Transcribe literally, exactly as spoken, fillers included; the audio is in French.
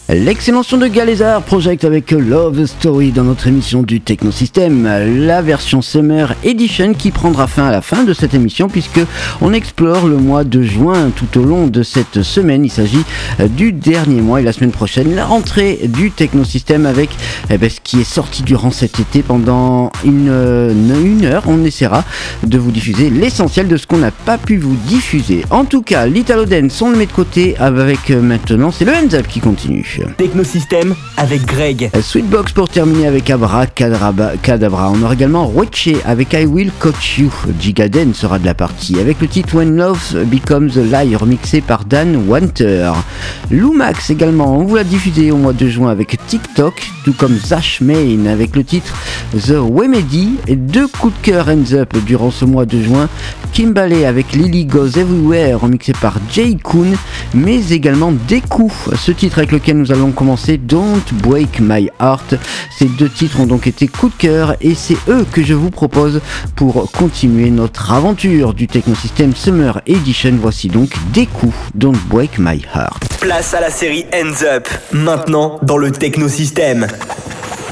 L'excellent son de Galézard Project avec Love Story dans notre émission du Technosystème, la version Summer Edition qui prendra fin à la fin de cette émission puisque on explore le mois de juin tout au long de cette semaine. Il s'agit du dernier mois et la semaine prochaine, la rentrée du Technosystème avec eh ben, ce qui est sorti durant cet été pendant une, une heure. On essaiera de vous diffuser l'essentiel de ce qu'on n'a pas pu vous diffuser. En tout cas, l'Italo Dance, on le met de côté avec maintenant, c'est le Hands Up qui continue. Technosystème avec Greg. Sweetbox pour terminer avec Abra Cadabra. On aura également Roche avec I Will Coach You. Gigaden sera de la partie avec le titre When Love Becomes a Lie remixé par Dan Wanter. Lumax également, on vous l'a diffusé au mois de juin avec TikTok, tout comme Zash Main avec le titre The Remedy. Et deux coups de cœur Hands Up durant ce mois de juin. Kimbalé avec Lily Goes Everywhere remixé par Jay Kuhn, mais également Deku, ce titre avec lequel nous allons commencer, Don't Break My Heart. Ces deux titres ont donc été coup de cœur et c'est eux que je vous propose pour continuer notre aventure du Technosystème Summer Edition. Voici donc Deku, Don't Break My Heart. Place à la série Hands Up, maintenant dans le Technosystème.